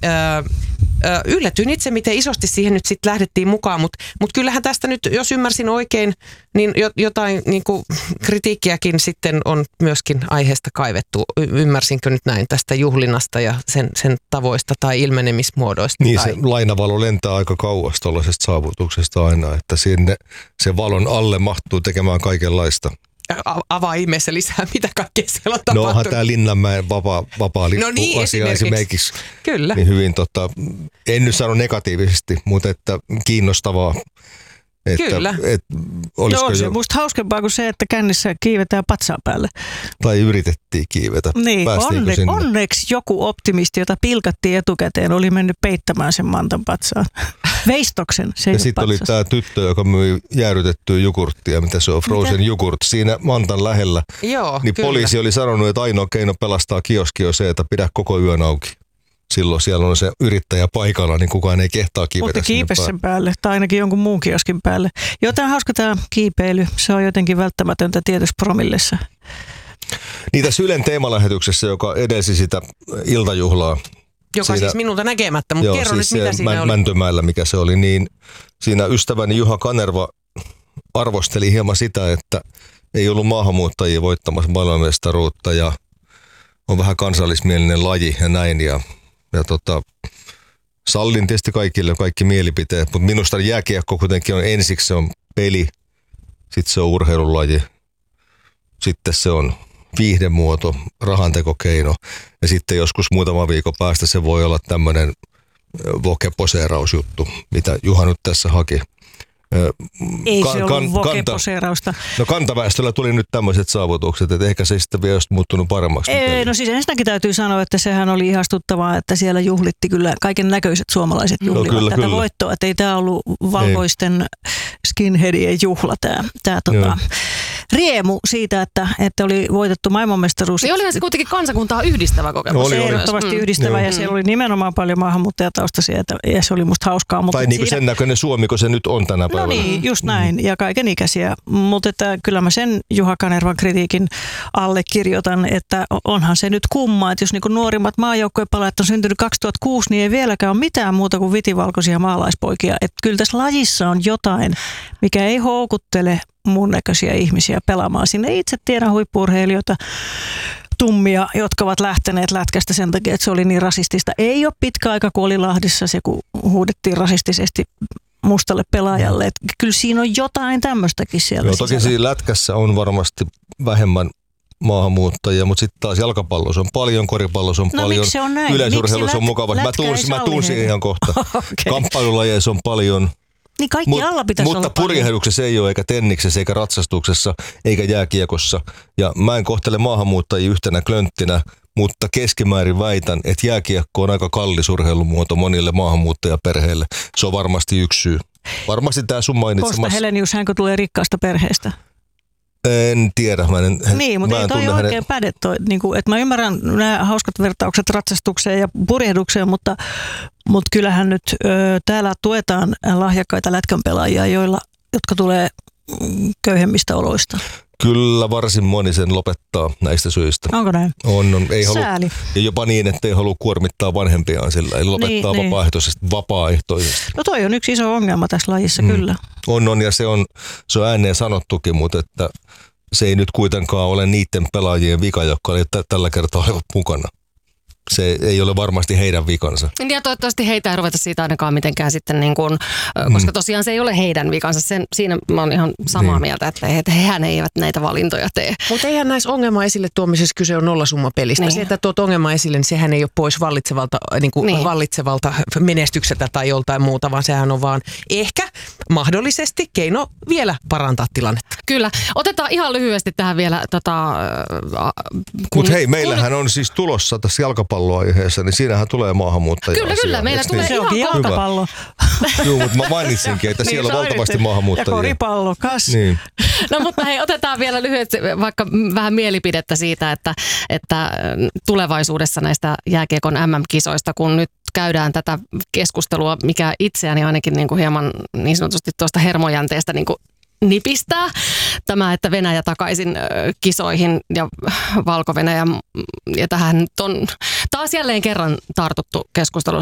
yllätyin itse, miten isosti siihen nyt sitten lähdettiin mukaan, mutta kyllähän tästä nyt, jos ymmärsin oikein, niin jotain niin kuin kritiikkiäkin sitten on myöskin aiheesta kaivettu. Ymmärsinkö nyt näin tästä juhlinnasta ja sen tavoista tai ilmenemismuodoista? Niin, tai... se lainavalo lentää aika kauas tuollaisesta saavutuksesta aina, että sinne se valon alle mahtuu tekemään kaikenlaista. Avaa ihmeessä lisää, mitä kaikkea siellä on tapahtunut. No onhan tämä Linnanmäen vapaa lippu asia esimerkiksi. Kyllä. Niin hyvin, en nyt sano negatiivisesti, mutta että kiinnostavaa. Kyllä. On se musta hauskempaa kuin se, että kännissä kiivetään patsaan päälle. Tai yritettiin kiivetä. Niin, onneksi joku optimisti, jota pilkattiin etukäteen, oli mennyt peittämään sen mantan patsaan. Veistoksen. Ja sitten oli tämä tyttö, joka myi jäädytettyä jogurttia, mitä se on, frozen jogurt, siinä mantan lähellä. Joo, niin kyllä. Poliisi oli sanonut, että ainoa keino pelastaa kioski on se, että pidä koko yön auki. Silloin siellä on se yrittäjä paikalla, niin kukaan ei kehtaa kiivetä. Mutta kiipe sen päälle, tai ainakin jonkun muun kioskin päälle. Jotain hauska tämä kiipeily, se on jotenkin välttämätöntä tietysti promillessa. Niin tässä Ylen teemalähetyksessä, joka edelsi sitä iltajuhlaa. Joka siinä, siis minulta näkemättä, mutta kerro siis nyt mitä siinä oli. Mäntymäellä, mikä se oli, niin siinä ystäväni Juha Kanerva arvosteli hieman sitä, että ei ollut maahanmuuttajia voittamassa maailmanmestaruutta ja on vähän kansallismielinen laji ja näin. Ja sallin tietysti kaikille kaikki mielipiteet, mutta minusta jääkiekko kuitenkin on ensiksi se on peli, sitten se on urheilulaji, sitten se on viihdemuoto, rahantekokeino ja sitten joskus muutama viikon päästä se voi olla tämmöinen vokeposeerausjuttu, mitä Juha nyt tässä haki. Ei se ollut vokeposeerausta. No kantaväestöllä tuli nyt tämmöiset saavutukset, että ehkä se sitten vielä muuttunut paremmaksi. Ei, no siis ensinnäkin täytyy sanoa, että sehän oli ihastuttavaa, että siellä juhlitti kyllä kaiken näköiset suomalaiset juhlivat tätä voittoa. Että ei tämä ollut valkoisten skinheadien juhla tämä riemu siitä, että oli voitettu maailmanmestaruus. Niin olihan se kuitenkin kansakuntaa yhdistävä kokemus. Se ehdottomasti yhdistävä ja siellä oli nimenomaan paljon maahanmuuttajataustaisia ja se oli musta hauskaa. Mutta tai niin kuin sen näköinen Suomi, kun se nyt on tänä päivänä. No niin, just näin ja kaiken ikäisiä. Mutta että kyllä mä sen Juha Kanervan kritiikin allekirjoitan, että onhan se nyt kumma, että jos niin kuin nuorimmat maajoukkuepelaajat on syntynyt 2006, niin ei vieläkään ole mitään muuta kuin vitivalkoisia maalaispoikia. Että kyllä tässä lajissa on jotain, mikä ei houkuttele mun näköisiä ihmisiä pelaamaan sinne. Itse tiedän huippu-urheilijoita, tummia, jotka ovat lähteneet lätkästä sen takia, että se oli niin rasistista. Ei ole pitkä aika, kun oli Lahdissa se, kun huudettiin rasistisesti mustalle pelaajalle. Että kyllä siinä on jotain tämmöistäkin siellä. Joo, toki siinä lätkässä on varmasti vähemmän maahanmuuttajia, mutta sitten taas jalkapallossa on paljon, koripallossa on paljon, yleisurheilussa on mukava. Mä tuun siihen ihan kohta. Okay. Kamppailulajeissa on paljon. Niin kaikki alla pitäisi olla mutta purjehduksessa ei ole, eikä tenniksessä, eikä ratsastuksessa, eikä jääkiekossa. Ja mä en kohtele maahanmuuttajia yhtenä klönttinä, mutta keskimäärin väitän, että jääkiekko on aika kallis urheilumuoto monille maahanmuuttajaperheille. Se on varmasti yksi syy. Varmasti tämä sun mainitsemassa. Kosta Helenius, hänkö tulee rikkaasta perheestä? En tiedä. Niin, mutta ei toi oikein päde. Että mä ymmärrän nämä hauskat vertaukset ratsastukseen ja purjehdukseen, mutta kyllähän nyt täällä tuetaan lahjakkaita lätkänpelaajia, jotka tulee köyhemmistä oloista. Kyllä varsin moni sen lopettaa näistä syistä. Onko näin? On. Ei sääli. Ja jopa niin, että ei halua kuormittaa vanhempiaan sillä. Ei lopettaa vapaaehtoisesti. No toi on yksi iso ongelma tässä lajissa, kyllä. On ja se on ääneen sanottukin, mutta että se ei nyt kuitenkaan ole niiden pelaajien vika, jotka tällä kertaa olivat mukana. Se ei ole varmasti heidän vikansa. Ja toivottavasti heitä ei ruveta siitä ainakaan mitenkään sitten, niin kuin, koska tosiaan se ei ole heidän vikansa. Siinä mä oon ihan samaa mieltä, että hehän eivät näitä valintoja tee. Mutta eihän näissä ongelma esille tuomisessa kyse on nollasummapelistä. Niin. Se, että tuot ongelma esille, niin sehän ei ole pois vallitsevalta menestykseltä tai joltain muuta, vaan sehän on vaan ehkä mahdollisesti keino vielä parantaa tilannetta. Kyllä. Otetaan ihan lyhyesti tähän vielä Mutta hei, meillähän on siis tulossa tässä jalkapalloaiheessa, niin siinähän tulee maahanmuuttajia. Kyllä, meillä tulee se onkin jalkapallo. Joo, mutta mä mainitsinkin, että siellä on valtavasti maahanmuuttajia. Ja koripallo, kas. Niin. No mutta hei, otetaan vielä lyhyesti vaikka vähän mielipidettä siitä, että tulevaisuudessa näistä jääkiekon MM-kisoista, kun nyt käydään tätä keskustelua, mikä itseäni ainakin niin kuin hieman niin sanotusti tuosta hermojänteestä niin kuin nipistää. Tämä, että Venäjä takaisin kisoihin ja Valko-Venäjä, ja tähän on taas jälleen kerran tartuttu keskustelussa